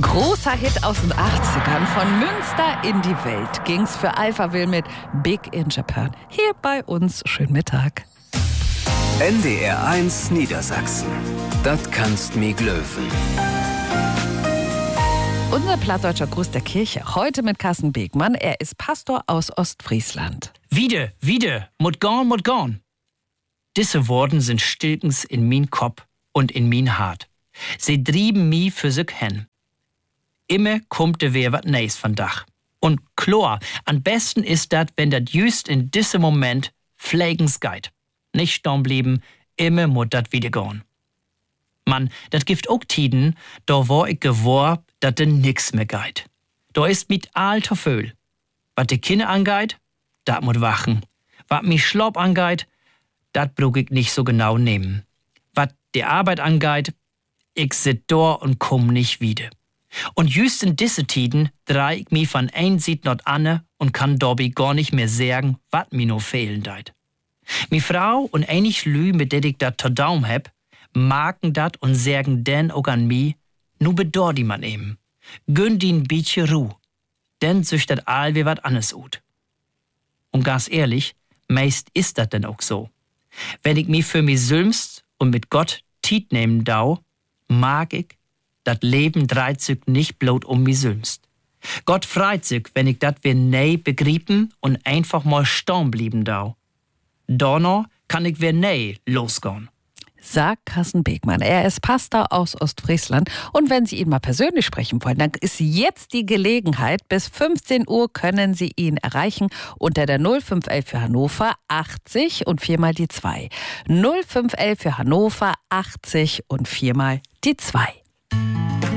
Großer Hit aus den 80ern. Von Münster in die Welt ging's für Alphaville mit Big in Japan. Hier bei uns. Schönen Mittag. NDR 1 Niedersachsen. Das kannst mi glöwen. Unser plattdeutscher Gruß der Kirche. Heute mit Carsten Begmann. Er ist Pastor aus Ostfriesland. Wieder, mut gorn. Diese Worte sind stilkens in min Kopf und in min Hart. Sie trieben mi für sich hin. Immer kommt de wer wat Neis von Dach. Und klar, am besten ist dat, wenn dat just in diesem Moment pflegens geht. Nicht stehen blieben, immer mut dat wieder gorn. Mann, dat gibt auch Tiden, da war ich gewor, dat de nix mehr geht. Da ist mit alter Föhl. Wat de Kinder angeht, dat mut wachen. Wat mi Schlopp angeht, dat brug ich nicht so genau nehmen. Wat die Arbeit angeht, ich sit da und komm nicht wieder. Und just in diese Tiden dreh ich mi von ein Seite not an und kann dabei gar nicht mehr sagen, wat mi no fehlen deit. Mi Frau und einig Lü, mit der ich dat to Daum heb, marken dat und sagen denn auch an mi, nu bedor die man eben. Gönn die n bisschen Ruh, denn sücht dat all wie wat anders ut. Und ganz ehrlich, meist ist dat denn auch so. Wenn ich mi für mi sülmst und mit Gott Tiet nehmen dau, mag ich, dat Leben dreht sich nicht bloß mi sülmst. Gott freit sich, wenn ich dat wir nei begrieben und einfach mal stehen blieben dau. Donner kann ich wir nei losgehen. Sagt Carsten Begmann. Er ist Pastor aus Ostfriesland. Und wenn Sie ihn mal persönlich sprechen wollen, dann ist jetzt die Gelegenheit. Bis 15 Uhr können Sie ihn erreichen unter der 0511 für Hannover 80 und 4 mal die 2. 0511 für Hannover 80 und 4 mal die 2.